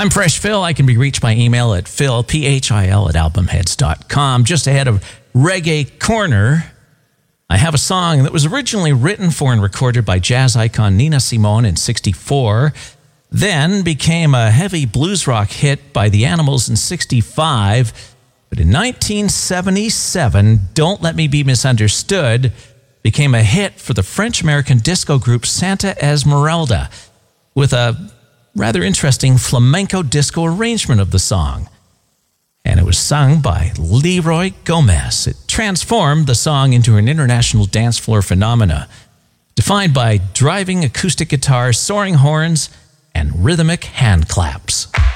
I'm Fresh Phil. I can be reached by email at phil, Phil, at albumheads.com. Just ahead of Reggae Corner, I have a song that was originally written for and recorded by jazz icon Nina Simone in '64, then became a heavy blues rock hit by the Animals in '65, but in 1977, Don't Let Me Be Misunderstood became a hit for the French-American disco group Santa Esmeralda, with a rather interesting flamenco disco arrangement of the song. And it was sung by Leroy Gomez. It transformed the song into an international dance floor phenomena, defined by driving acoustic guitars, soaring horns, and rhythmic hand claps.